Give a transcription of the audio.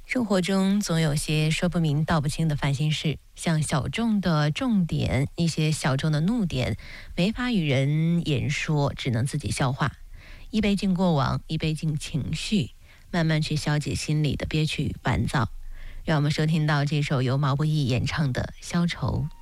生活中总有些说不明道不清的烦心事，像小众的重点，一些小众的怒点，没法与人言说，只能自己消化。一杯敬过往，一杯敬情绪，慢慢去消解心里的憋屈与烦躁。让我们收听到这首由毛不易演唱的《消愁》。